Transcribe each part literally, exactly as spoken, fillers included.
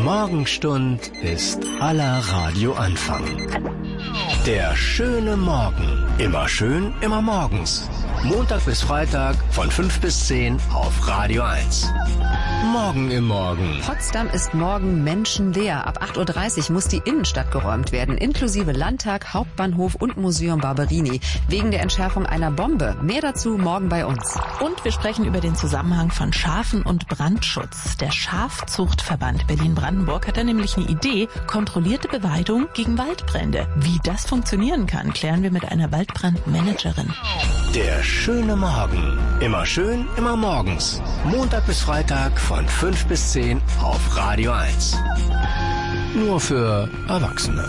Morgenstund ist aller Radioanfang. Der schöne Morgen. Immer schön, immer morgens. Montag bis Freitag von fünf bis zehn auf Radio eins. Morgen im Morgen. Potsdam ist morgen menschenleer. Ab acht Uhr dreißig muss die Innenstadt geräumt werden, inklusive Landtag, Hauptbahnhof und Museum Barberini, wegen der Entschärfung einer Bombe. Mehr dazu morgen bei uns. Und wir sprechen über den Zusammenhang von Schafen und Brandschutz. Der Schafzuchtverband Berlin-Brandenburg hat da nämlich eine Idee: kontrollierte Beweidung gegen Waldbrände. Wie das funktionieren kann, klären wir mit einer Waldbrandmanagerin. Der schöne Morgen. Immer schön, immer morgens. Montag bis Freitag von fünf bis zehn auf Radio eins. Nur für Erwachsene.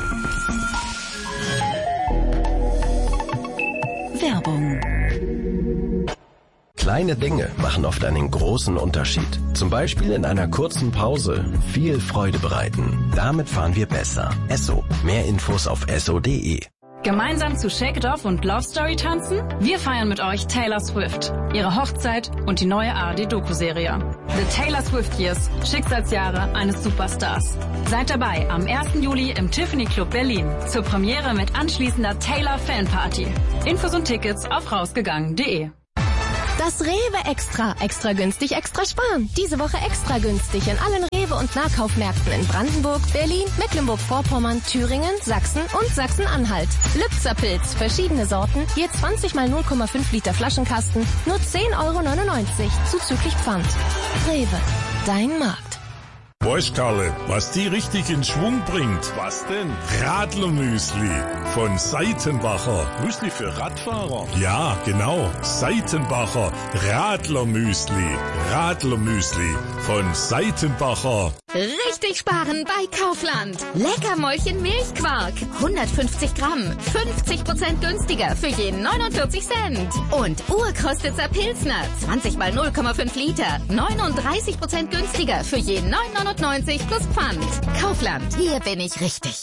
Werbung. Kleine Dinge machen oft einen großen Unterschied. Zum Beispiel in einer kurzen Pause viel Freude bereiten. Damit fahren wir besser. Esso. Mehr Infos auf esso punkt de. Gemeinsam zu Shake It Off und Love Story tanzen? Wir feiern mit euch Taylor Swift, ihre Hochzeit und die neue A R D-Doku-Serie. The Taylor Swift Years, Schicksalsjahre eines Superstars. Seid dabei am ersten Juli im Tiffany Club Berlin zur Premiere mit anschließender Taylor Fanparty. Infos und Tickets auf rausgegangen punkt de. Das Rewe Extra. Extra günstig, extra sparen. Diese Woche extra günstig in allen Rewe- und Nahkaufmärkten in Brandenburg, Berlin, Mecklenburg-Vorpommern, Thüringen, Sachsen und Sachsen-Anhalt. Lübzer-Pilz, verschiedene Sorten, je zwanzig mal null Komma fünf Liter Flaschenkasten, nur zehn Euro neunundneunzig, zuzüglich Pfand. Rewe, dein Markt. Weißt Karle, was die richtig in Schwung bringt? Was denn? Radlermüsli von Seitenbacher. Müsli für Radfahrer? Ja, genau. Seitenbacher Radlermüsli. Radlermüsli von Seitenbacher. Richtig sparen bei Kaufland. Leckermäulchen Milchquark. hundertfünfzig Gramm. fünfzig Prozent günstiger für jeden neunundvierzig Cent. Und Urkostitzer Pilsner. zwanzig mal null Komma fünf Liter. neununddreißig Prozent günstiger für jeden neun neunundneunzig plus Pfand. Kaufland. Hier bin ich richtig.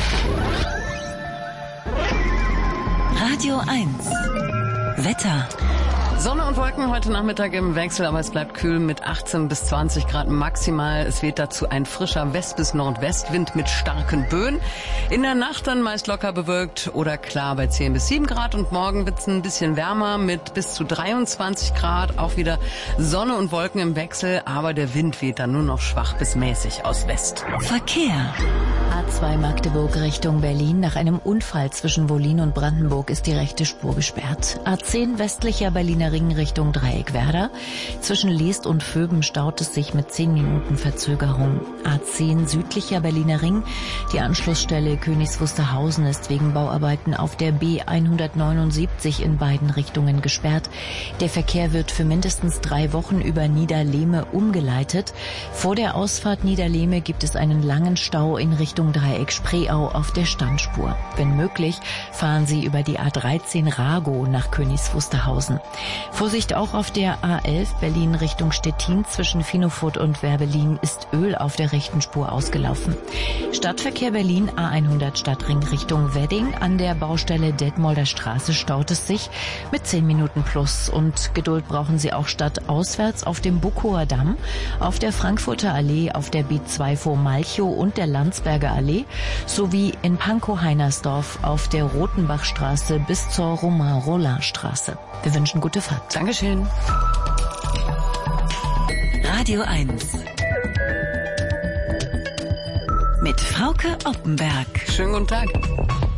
Radio eins. Wetter. Sonne und Wolken heute Nachmittag im Wechsel, aber es bleibt kühl mit achtzehn bis zwanzig Grad maximal. Es weht dazu ein frischer West- bis Nordwestwind mit starken Böen. In der Nacht dann meist locker bewölkt oder klar bei zehn bis sieben Grad. Und morgen wird es ein bisschen wärmer mit bis zu dreiundzwanzig Grad. Auch wieder Sonne und Wolken im Wechsel, aber der Wind weht dann nur noch schwach bis mäßig aus West. Verkehr. A zwei Magdeburg Richtung Berlin. Nach einem Unfall zwischen Wollin und Brandenburg ist die rechte Spur gesperrt. A zehn westlicher Berliner Ring Richtung Dreieckwerder. Zwischen Leest und Vöben staut es sich mit zehn Minuten Verzögerung. A zehn südlicher Berliner Ring. Die Anschlussstelle Königs Wusterhausen ist wegen Bauarbeiten auf der B hundertneunundsiebzig in beiden Richtungen gesperrt. Der Verkehr wird für mindestens drei Wochen über Niederlehme umgeleitet. Vor der Ausfahrt Niederlehme gibt es einen langen Stau in Richtung Dreieck Spreeau auf der Standspur. Wenn möglich, fahren Sie über die A dreizehn Rago nach Königs Wusterhausen. Vorsicht auch auf der A elf Berlin Richtung Stettin. Zwischen Finofurt und Werbelin ist Öl auf der rechten Spur ausgelaufen. Stadtverkehr Berlin A hundert Stadtring Richtung Wedding. An der Baustelle Detmolder Straße staut es sich mit zehn Minuten plus. Und Geduld brauchen Sie auch stadtauswärts auf dem Buckower Damm, auf der Frankfurter Allee, auf der B zwei vor Malchow und der Landsberger Allee sowie in Pankow-Heinersdorf auf der Rotenbachstraße bis zur Romain-Rolland-Straße. Wir wünschen gute Fahrt. Dankeschön. Radio eins. Mit Frauke Oppenberg. Schönen guten Tag.